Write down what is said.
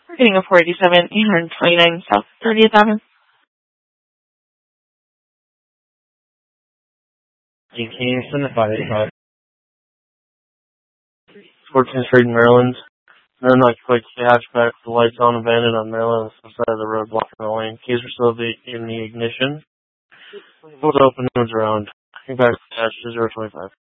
We're getting a 487, 829 South 30th Avenue. You can send the 585. 14th Street in Maryland. Then quick hatchback with the lights on, abandoned on Maryland, on the side of the road, blocking the lane. Keys are still in the ignition. Doors open, doors around. Back attached to 025.